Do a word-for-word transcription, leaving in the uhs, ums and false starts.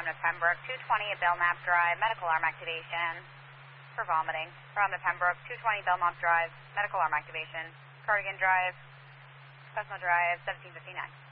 from the Pembroke, two twenty at Belknap Drive, medical arm activation for vomiting. From the Pembroke, two twenty Belmont Drive, medical arm activation. Cardigan Drive, Fresno Drive, seventeen fifty-nine.